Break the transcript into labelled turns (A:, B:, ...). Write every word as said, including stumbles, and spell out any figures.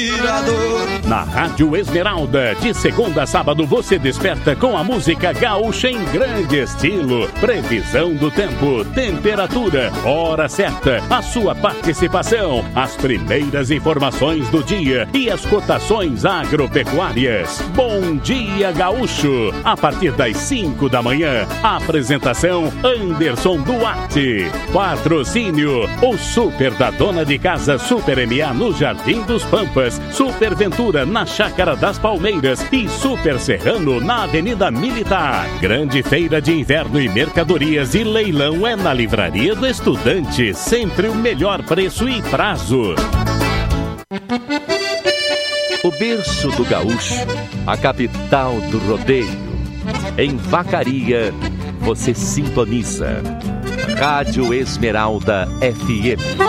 A: Na Rádio Esmeralda, de segunda a sábado, você desperta com a música gaúcha em grande estilo. Previsão do tempo, temperatura, hora certa, a sua participação, as primeiras informações do dia e as cotações agropecuárias. Bom dia, gaúcho! A partir das cinco da manhã, apresentação Anderson Duarte. Patrocínio, o Super da Dona de Casa Super M A no Jardim dos Pampas, Super Ventura na Chácara das Palmeiras e Super Serrano na Avenida Militar. Grande feira de inverno e mercadorias e leilão é na Livraria do Estudante. Sempre o melhor preço e prazo.
B: O berço do gaúcho, a capital do rodeio. Em Vacaria, você sintoniza Rádio Esmeralda F M.